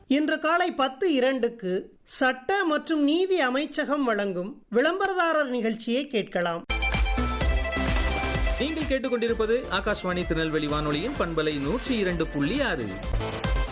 இன்று காலை 10:02க்கு சட்ட மற்றும் நீதி அமைச்சகம் வழங்கும் விளம்பரதாரர் நிகழ்ச்சியை கேட்கலாம். நீங்கள் கேட்டுக்கொண்டிருப்பது ஆகாஷ்வாணி திருநெல்வேலி வானொலியின் பண்பலை 102.6.